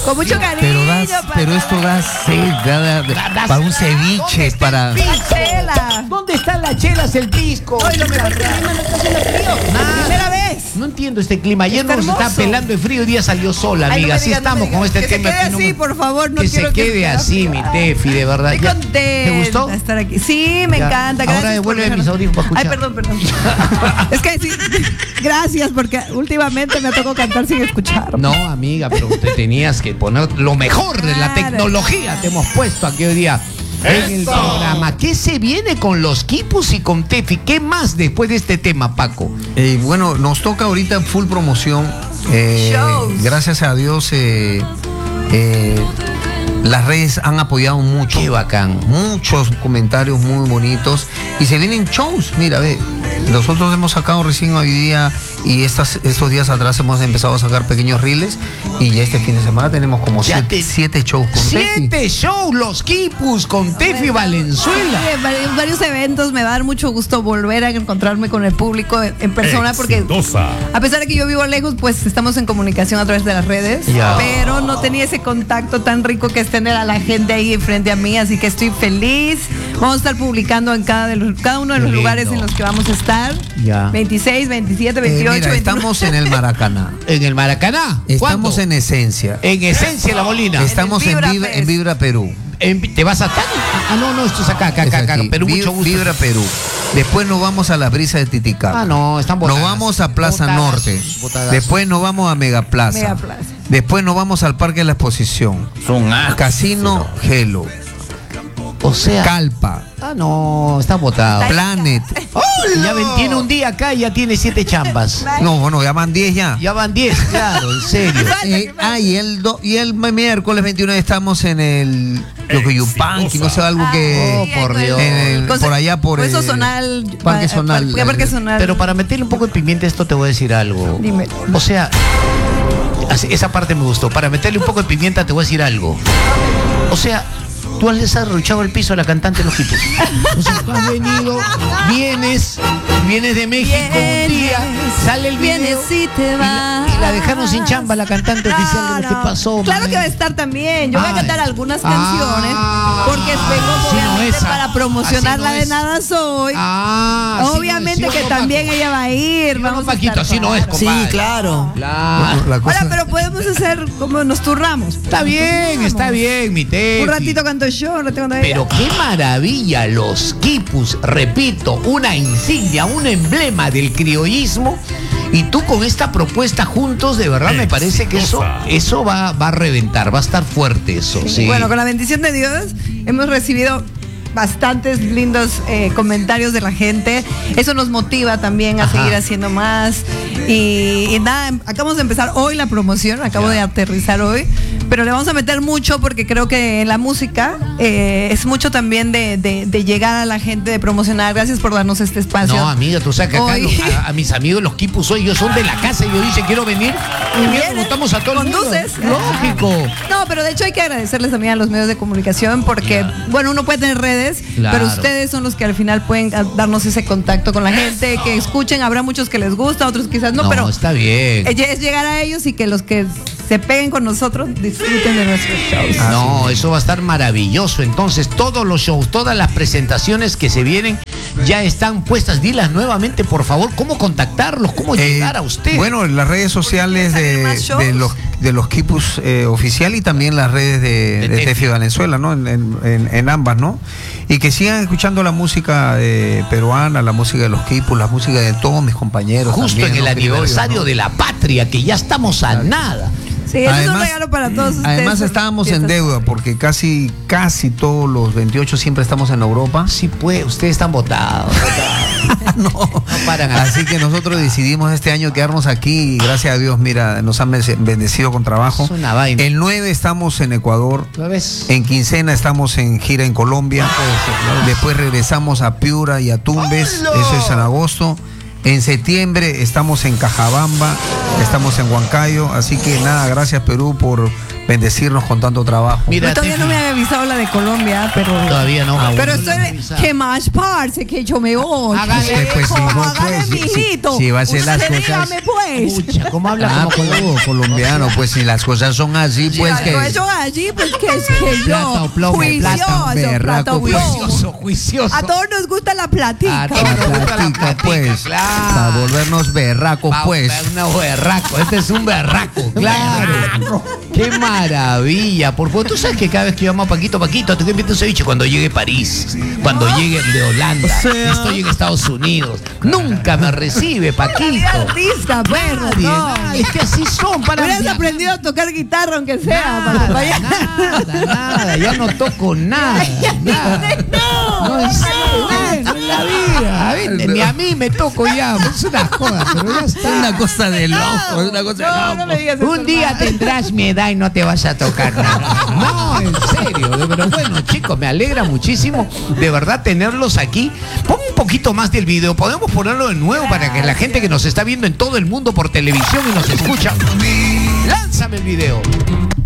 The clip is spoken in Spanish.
Con mucho cariño. Pero esto da sed, para un ceviche, para... chela. ¿Dónde están las chelas, el pisco? Ay, lo mejor que el clima no está haciendo frío. Primera vez. No entiendo este clima. Ayer Está nos está hermoso. pelando el frío, hoy día salió sola, Ay, amiga. no me Así digas, no me estamos con digas. este Que tema. se quede así, por favor. No que quiero se quede que así, mi Tefi, de verdad. Estoy contenta. ¿Te gustó? Estar aquí. Sí, me Ya. encanta. Ahora Gracias devuélveme por mis dejarme. audífonos para Ay, escuchar. perdón. Es que sí. Gracias, porque últimamente me tocó cantar sin escuchar. No, amiga, pero usted tenías que poner lo mejor de la Claro. tecnología. Te hemos puesto aquí hoy día en el programa. ¿Qué se viene con los Quipus y con Tefi? ¿Qué más después de este tema, Paco? Bueno, nos toca ahorita full promoción. Shows. Gracias a Dios, las redes han apoyado mucho. Qué bacán. Muchos comentarios muy bonitos. Y se vienen shows. Mira, ve, nosotros hemos sacado recién hoy día y estos días atrás hemos empezado a sacar pequeños reels. Y ya este fin de semana tenemos como Ya 7 shows con Tefi. 7 shows, los Quipus con Tefi Valenzuela. Sí, varios eventos. Me va a dar mucho gusto volver a encontrarme con el público en persona, porque a pesar de que yo vivo lejos, pues estamos en comunicación a través de las redes. Ya. Pero no tenía ese contacto tan rico que es tener a la gente ahí frente a mí, así que estoy feliz. Vamos a estar publicando en cada uno de los Qué lugares lindo. en los que vamos a estar. Ya. 26, 27, 28, Mira, 29. estamos en el Maracaná. En el Maracaná. Estamos ¿Cuándo? en Esencia. En Esencia, La Molina. Estamos En el Vibra en Fest. Vibra Perú. ¿Te vas a Tani? No, esto es acá, Es aquí. Perú, mucho gusto. Vibra Perú. Después nos vamos a la brisa de Titicaca. No, están botadas. Nos vamos a Plaza Botadazos, Norte. botadazos. Después nos vamos a Megaplaza. Megaplaza. Después nos vamos al Parque de la Exposición. Casino Gelo. O sea. Calpa. No, está botado. Planet. Ya tiene un día acá y ya tiene 7 chambas. No, bueno, ya van 10 ya. Ya van 10, claro, en serio. Y el miércoles 21 estamos en el Yocoyupanqui, no sé, algo que... Oh, por Dios. por allá, por Eso el Zonal. Parque Zonal. Parque Zonal. Pero para meterle un poco de pimienta a esto te voy a decir algo. Dime. O sea, esa parte me gustó. Para meterle un poco de pimienta te voy a decir algo. O sea, tú has desarrollado el piso a la cantante de los Quipus. O sea, tú has venido, vienes de México un día, sale el video Vienes y te vas. y la dejaron sin chamba la cantante oficial de lo que pasó. Claro man. que va a estar también. Yo voy a Ay. cantar algunas canciones porque vengo Sí, no, obviamente esa. para promocionar Así no la de es. Nada Soy. Obviamente sí, que no, también Paco. ella va a ir. Sí, Vamos no, a Paquito, estar, así no es, claro. compadre. Claro. Claro. La cosa- Ahora, pero podemos hacer como nos turnamos. Está bien, mi Tefi. Un ratito canto yo, un ratito canto ella. Pero qué maravilla, los Quipus, repito, una insignia, un emblema del criollismo. Y tú con esta propuesta juntos, de verdad me parece que eso va a reventar, va a estar fuerte eso. Sí. Bueno, con la bendición de Dios hemos recibido bastantes lindos comentarios de la gente. Eso nos motiva también a Ajá. seguir haciendo más. Y nada, acabamos de empezar hoy la promoción, acabo de aterrizar hoy, pero le vamos a meter mucho porque creo que la música es mucho también de llegar a la gente, de promocionar. Gracias por darnos este espacio. No, amiga, tú sabes que acá Hoy- a mis amigos los Quipus hoy, ellos son de la casa y yo dicen quiero venir. Y mira, Vienes, preguntamos a todo el mundo. conduces. Lógico. No, pero de hecho hay que agradecerles también a los medios de comunicación porque, bueno, uno puede tener redes, Claro. pero ustedes son los que al final pueden darnos ese contacto con la gente, que escuchen. Habrá muchos que les gusta, otros quizás no, pero está bien. es llegar a ellos y que los que se peguen con nosotros disfruten de nuestros shows. No, eso va a estar maravilloso. Entonces, todos los shows, todas las presentaciones que se vienen ya están puestas. Dilas nuevamente, por favor, cómo contactarlos, cómo llegar a usted. Bueno, en las redes sociales ¿Salir más shows? de los Quipus oficial y también las redes de Tefi. Tefi Valenzuela, ¿no? En ambas, ¿no? Y que sigan escuchando la música peruana, la música de los Quipus, la música de todos mis compañeros. justo también, en el ¿no? Criollos, aniversario ¿no? de la patria, que ya estamos a nada. Sí, eso es un regalo para todos ustedes. Además estábamos en deuda porque casi todos los 28 siempre estamos en Europa. Sí, pues, ustedes están votados. No. No paran Así que nosotros decidimos este año quedarnos aquí y gracias a Dios, mira, nos han bendecido con trabajo. Es una vaina. El 9 estamos en Ecuador. ¿Lo ves? En quincena estamos en gira en Colombia. Después regresamos a Piura y a Tumbes. ¡Hola! Eso es en agosto. En septiembre estamos en Cajabamba, estamos en Huancayo. Así que nada, gracias Perú por bendecirnos con tanto trabajo. Mira, Todavía no me han avisado la de Colombia, pero... Todavía no. Pero Aún no estoy lo han de... avisado. ¿Qué más, parce? Que yo me voy. Hágale, pues, Como hijo, hágale, pues, mijito. si va a ser las Usted cosas- dígame, pues. Pucha, ¿cómo habla Ah, como pues, colombiano, pues si las cosas son así, pues Las que... cosas son allí, pues que es que Plata yo... o plomo, juicioso, plata, berraco, plata o pues. plomo. juicioso, juicioso. A todos nos gusta la platica. A todos nos gusta la platica, pues, claro. para volvernos berracos, pues. Un berraco, este es un berraco, claro. Qué maravilla. Por favor, tú sabes que cada vez que yo llamo a Paquito, te voy a invitar un ceviche cuando llegue a París, cuando llegue de Holanda, O sea- estoy en Estados Unidos. Nunca me recibe Paquito. Vida artista, perro. Nadie, No. nadie. Es que así son para Hubieras viajar. aprendido a tocar guitarra, aunque sea. para vaya. Nada, ya no toco nada. No, en serio, bueno, en la vida. ¿Viste? Ni a mí me toco ya, es una joda, pero ya Es está. una cosa de loco, es una cosa de No, loco. no me digas eso, Un día hermano. tendrás mi edad y no te vas a tocar nada. No, en serio. Pero bueno, chicos, me alegra muchísimo de verdad tenerlos aquí. Pon un poquito más del video. Podemos ponerlo de nuevo para que la gente que nos está viendo en todo el mundo por televisión y nos escucha. Lánzame el video.